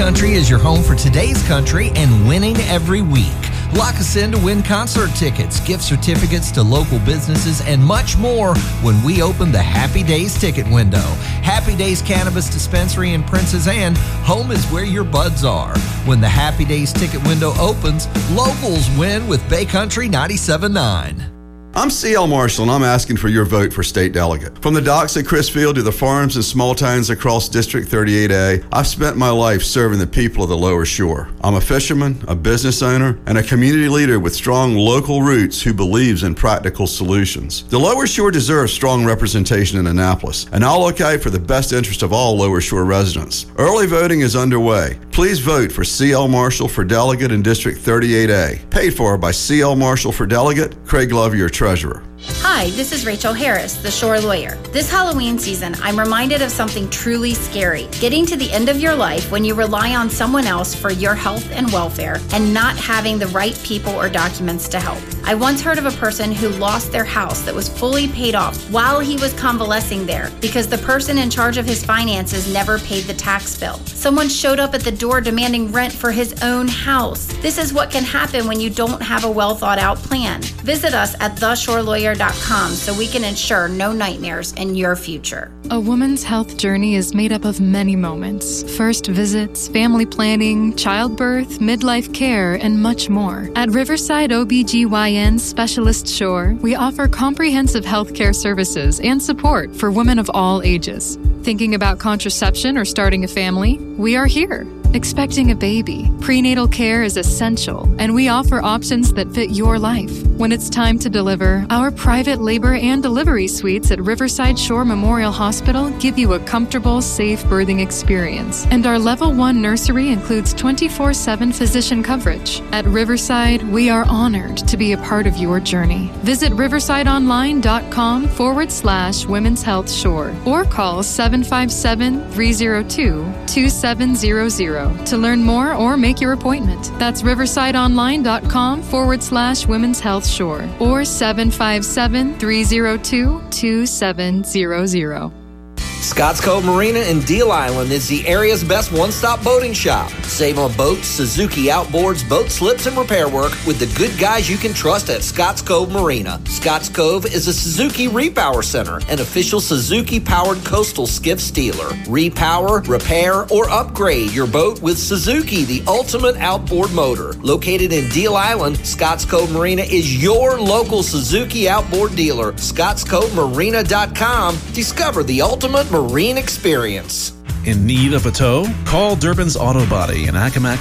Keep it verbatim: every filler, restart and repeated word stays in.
Country is your home for today's country and winning every week. Lock us in to win concert tickets, gift certificates to local businesses, and much more when we open the Happy Days ticket window. Happy Days Cannabis Dispensary in Princess Anne, home is where your buds are. When the Happy Days ticket window opens, locals win with Bay Country ninety-seven point nine. I'm C L Marshall, and I'm asking for your vote for state delegate. From the docks at Crisfield to the farms and small towns across District thirty-eight A, I've spent my life serving the people of the Lower Shore. I'm a fisherman, a business owner, and a community leader with strong local roots who believes in practical solutions. The Lower Shore deserves strong representation in Annapolis, and I'll look out for the best interest of all Lower Shore residents. Early voting is underway. Please vote for C L Marshall for delegate in District thirty-eight A. Paid for by C L Marshall for delegate, Craig Love, your treasurer. Hi, this is Rachel Harris, the Shore Lawyer. This Halloween season, I'm reminded of something truly scary. Getting to the end of your life when you rely on someone else for your health and welfare and not having the right people or documents to help. I once heard of a person who lost their house that was fully paid off while he was convalescing there because the person in charge of his finances never paid the tax bill. Someone showed up at the door demanding rent for his own house. This is what can happen when you don't have a well thought out plan. Visit us at the shore lawyer dot com so we can ensure no nightmares in your future. A woman's health journey is made up of many moments. First visits, family planning, childbirth, midlife care, and much more. At Riverside O B G Y N Specialist Shore, we offer comprehensive healthcare services and support for women of all ages. Thinking about contraception or starting a family? We are here. Expecting a baby. Prenatal care is essential, and we offer options that fit your life. When it's time to deliver, our private labor and delivery suites at Riverside Shore Memorial Hospital give you a comfortable, safe birthing experience. And our Level one nursery includes twenty-four seven physician coverage. At Riverside, we are honored to be a part of your journey. Visit riversideonline.com forward slash Women's Health Shore or call seven five seven, three zero two, two seven zero zero to learn more or make your appointment. That's riversideonline.com forward slash Women's Health Shore or seven five seven, three zero two, two seven zero zero. Scotts Cove Marina in Deal Island is the area's best one-stop boating shop. Save on boats, Suzuki outboards, boat slips, and repair work with the good guys you can trust at Scotts Cove Marina. Scotts Cove is a Suzuki Repower Center, an official Suzuki-powered coastal skiff dealer. Repower, repair, or upgrade your boat with Suzuki, the ultimate outboard motor. Located in Deal Island, Scotts Cove Marina is your local Suzuki outboard dealer. Scotts Cove Marina dot com. Discover the ultimate marine experience. In need of a tow? Call Durbin's Auto Body in Accomack,